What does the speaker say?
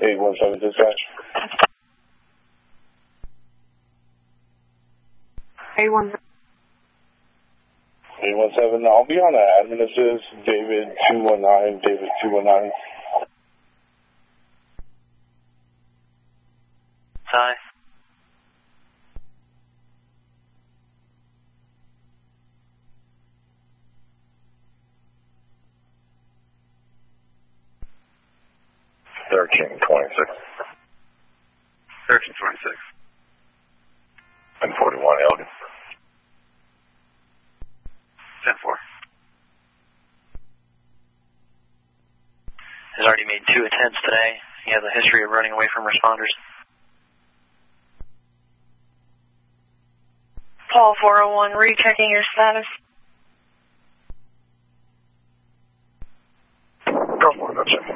817 dispatch. 817. 817, I'll be on the admin assist, David 219, David 219. Hi. $13.26. 13.26. And 41 Elgin. 10-4. Has already made 2 attempts today. He has a history of running away from responders. Paul 401, rechecking your status. Go for it, that's it.